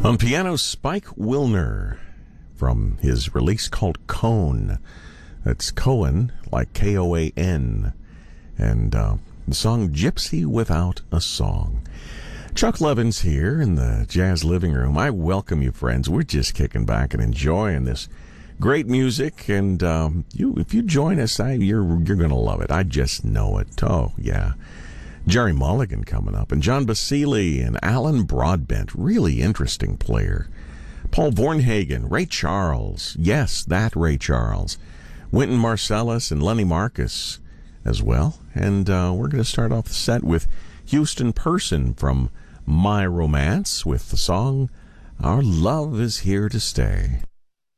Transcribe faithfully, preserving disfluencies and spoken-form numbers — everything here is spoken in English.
On piano, Spike Wilner from his release called Cone. That's Cohen, like K O A N. And uh, the song Gypsy Without a Song. Chuck Levins here in the Jazz Living Room. I welcome you, friends. We're just kicking back and enjoying this great music. And um, you, if you join us, I, you're, you're going to love it. I just know it. Oh, yeah. Jerry Mulligan coming up, and John Basile and Alan Broadbent, really interesting player. Paul Vornhagen, Ray Charles, yes, that Ray Charles. Wynton Marsalis and Lenny Marcus as well. And uh, we're going to start off the set with Houston Person from My Romance with the song Our Love Is Here to Stay.